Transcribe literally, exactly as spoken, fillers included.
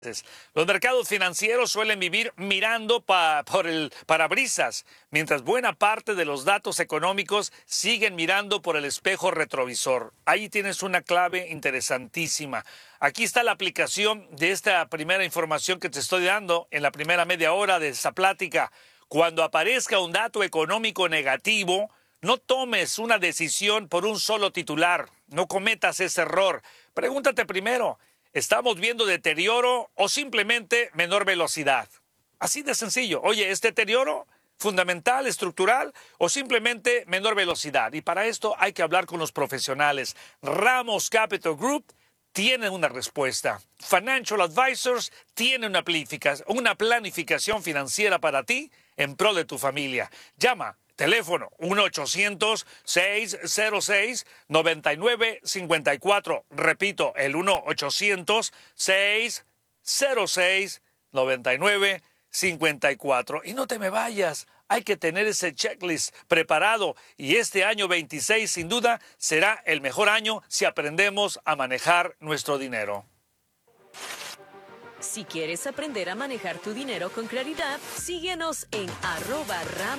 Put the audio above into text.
Los mercados financieros suelen vivir mirando pa, por el parabrisas, mientras buena parte de los datos económicos siguen mirando por el espejo retrovisor. Ahí tienes una clave interesantísima. Aquí está la aplicación de esta primera información que te estoy dando en la primera media hora de esta plática. Cuando aparezca un dato económico negativo, no tomes una decisión por un solo titular. No cometas ese error. Pregúntate primero, ¿estamos viendo deterioro o simplemente menor velocidad? Así de sencillo. Oye, ¿es deterioro fundamental, estructural o simplemente menor velocidad? Y para esto hay que hablar con los profesionales. Ramos Capital Group tiene una respuesta. Financial Advisors tiene una planificación, una planificación financiera para ti en pro de tu familia. Llama. Teléfono uno ochocientos, seiscientos seis, noventa y nueve cincuenta y cuatro. Repito, el uno ochocientos, seiscientos seis, noventa y nueve cincuenta y cuatro. Y no te me vayas, hay que tener ese checklist preparado. Y este año veintiséis, sin duda, será el mejor año si aprendemos a manejar nuestro dinero. Si quieres aprender a manejar tu dinero con claridad, síguenos en arroba Ram